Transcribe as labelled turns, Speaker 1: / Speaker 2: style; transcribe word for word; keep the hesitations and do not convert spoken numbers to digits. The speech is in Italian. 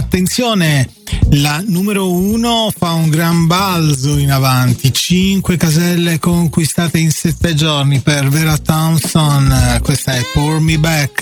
Speaker 1: attenzione, la numero uno fa un gran balzo in avanti, cinque caselle conquistate in sette giorni per Vera Thompson. Questa è Pour Me Back.